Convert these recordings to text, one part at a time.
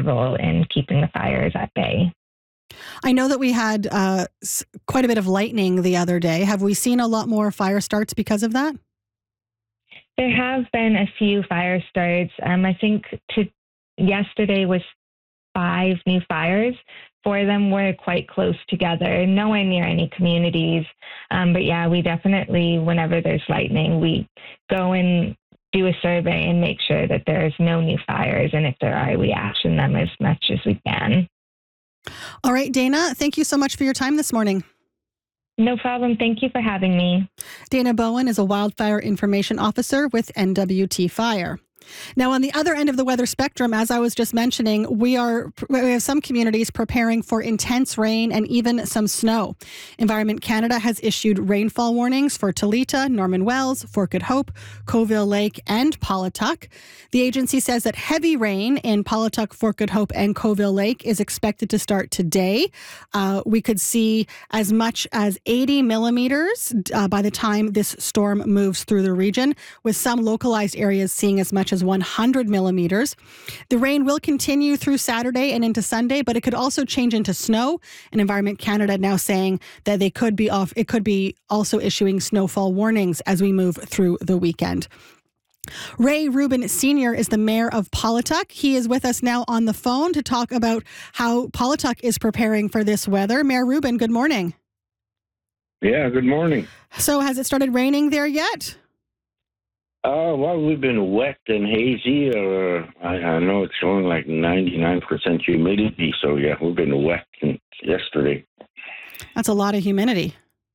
role in keeping the fires at bay. I know that we had quite a bit of lightning the other day. Have we seen a lot more fire starts because of that? There have been a few fire starts. I think yesterday was 5 new fires. 4 of them were quite close together, nowhere near any communities. But yeah, we definitely, whenever there's lightning, we go and do a survey and make sure that there's no new fires. And if there are, we action them as much as we can. All right, Dana, thank you so much for your time this morning. No problem. Thank you for having me. Dana Bowen is a wildfire information officer with NWT Fire. Now, on the other end of the weather spectrum, as I was just mentioning, we have some communities preparing for intense rain and even some snow. Environment Canada has issued rainfall warnings for Talita, Norman Wells, Fort Good Hope, Coville Lake, and Paulatuck. The agency says that heavy rain in Paulatuck, Fort Good Hope, and Coville Lake is expected to start today. We could see as much as 80 millimeters by the time this storm moves through the region, with some localized areas seeing as much as 100 millimeters. The rain will continue through Saturday and into Sunday, but it could also change into snow. And Environment Canada now saying that it could be also issuing snowfall warnings as we move through the weekend. Ray Rubin Sr. is the mayor of Paulatuck. He is with us now on the phone to talk about how Paulatuck is preparing for this weather. Mayor Rubin, good morning. Yeah, good morning. So has it started raining there yet? Well, we've been wet and hazy. I know it's showing like 99% humidity. So, yeah, we've been wet since yesterday. That's a lot of humidity.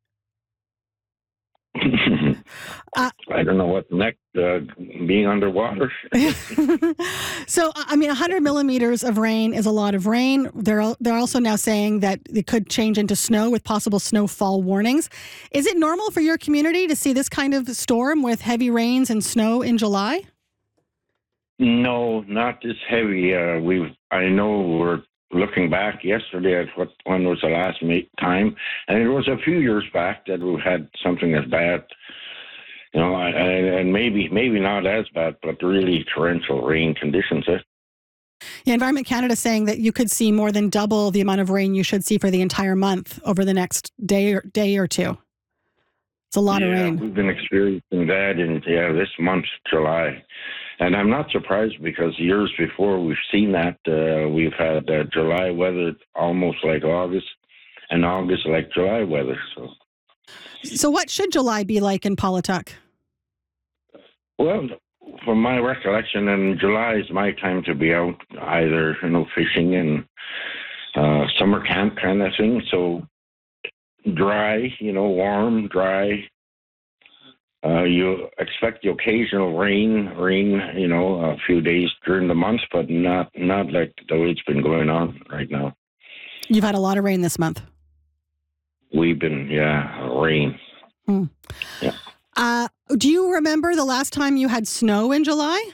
I don't know what's next, being underwater. So, I mean, 100 millimeters of rain is a lot of rain. They're also now saying that it could change into snow with possible snowfall warnings. Is it normal for your community to see this kind of storm with heavy rains and snow in July? No, not this heavy. I know we're looking back yesterday at when was the last time, and it was a few years back that we had something as bad. You know, and maybe not as bad, but really torrential rain conditions. Yeah, Environment Canada saying that you could see more than double the amount of rain you should see for the entire month over the next day or two. It's a lot of rain. We've been experiencing that in this month, July. And I'm not surprised because years before we've seen that. We've had July weather almost like August and August like July weather. So what should July be like in Paulatuck? Well, from my recollection, and July is my time to be out, either fishing and summer camp kind of thing. So dry, warm, dry. You expect the occasional rain, a few days during the month, but not like the way it's been going on right now. You've had a lot of rain this month. We've been, rain. Yeah. Do you remember the last time you had snow in July?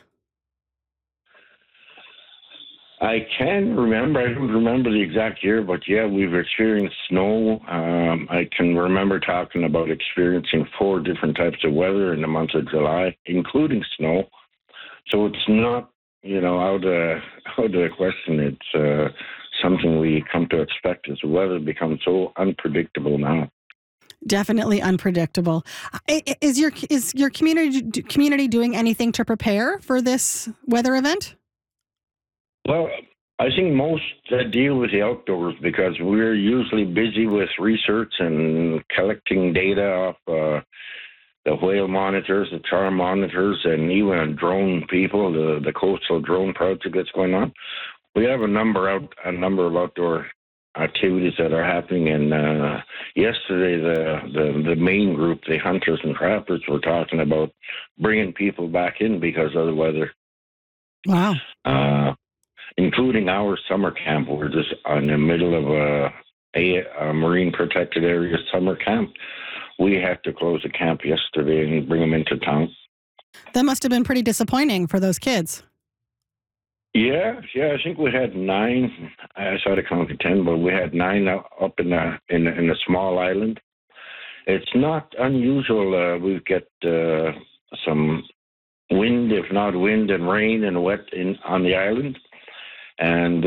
I can remember. I don't remember the exact year, but yeah, we've experienced snow. I can remember talking about experiencing 4 different types of weather in the month of July, including snow. So it's not, out of the question. It's something we come to expect as the weather becomes so unpredictable now. Definitely unpredictable. Is your community doing anything to prepare for this weather event? Well, I think most deal with the outdoors because we're usually busy with research and collecting data off the whale monitors, the char monitors, and even drone people, the coastal drone project that's going on. We have a number of outdoor activities that are happening. And yesterday, the main group, the hunters and trappers, were talking about bringing people back in because of the weather. Wow. Including our summer camp. We're just in the middle of a marine protected area summer camp. We had to close the camp yesterday and bring them into town. That must have been pretty disappointing for those kids. Yeah. I think we had 9. I saw the count of 10, but we had 9 up in a small island. It's not unusual. We get some wind, if not wind and rain and wet on the island. And